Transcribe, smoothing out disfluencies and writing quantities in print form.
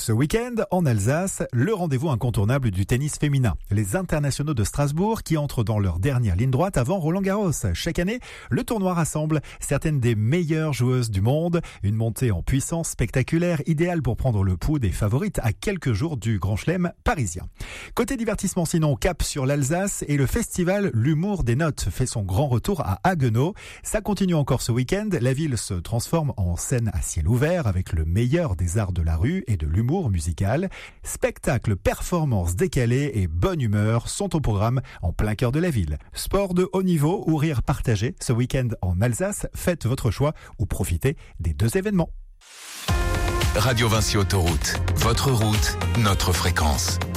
Ce week-end, en Alsace, le rendez-vous incontournable du tennis féminin. Les internationaux de Strasbourg qui entrent dans leur dernière ligne droite avant Roland-Garros. Chaque année, le tournoi rassemble certaines des meilleures joueuses du monde. Une montée en puissance spectaculaire, idéale pour prendre le pouls des favorites à quelques jours du Grand Chelem parisien. Côté divertissement sinon, cap sur l'Alsace et le festival L'Humour des Notes fait son grand retour à Haguenau. Ça continue encore ce week-end. La ville se transforme en scène à ciel ouvert avec le meilleur des arts de la rue et de l'humour musical. Spectacles, performances décalées et bonne humeur sont au programme en plein cœur de la ville. Sport de haut niveau ou rire partagé ce week-end en Alsace, faites votre choix ou profitez des deux événements. Radio Vinci Autoroute, votre route, notre fréquence.